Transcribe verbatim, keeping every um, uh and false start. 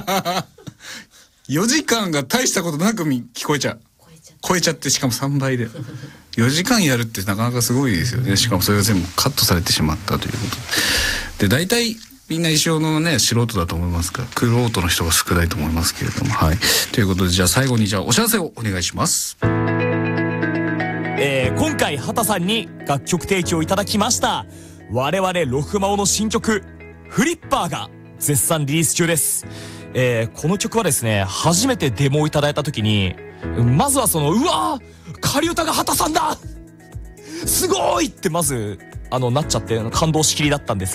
よじかんが大したことなく聞こえちゃう。超えちゃって、しかもさんばいでよじかんやるってなかなかすごいですよね。しかもそれが全部カットされてしまったということで、大体みんな一生のね素人だと思いますから、クロートの人が少ないと思いますけれども、はい。ということで、じゃあ最後にじゃあお知らせをお願いします。 えー、今回畑さんに楽曲提供いただきました我々ロフマオの新曲フリッパーが絶賛リリース中です。えー、この曲はですね、初めてデモをいただいた時に、まずはその、うわー仮歌が畑さんだすごいってまずあのなっちゃって感動しきりだったんです